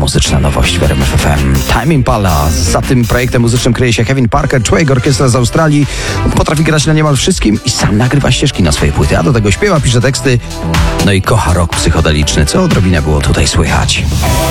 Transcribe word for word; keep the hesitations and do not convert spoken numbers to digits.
muzyczna nowość w R M F F M. Tame Impala. Za tym projektem muzycznym kryje się Kevin Parker, człowiek orkiestra z Australii. Potrafi grać na niemal wszystkim i sam nagrywa ścieżki na swoje płyty, a do tego śpiewa, pisze teksty, no i kocha rock psychodeliczny, co odrobinę było tutaj słychać.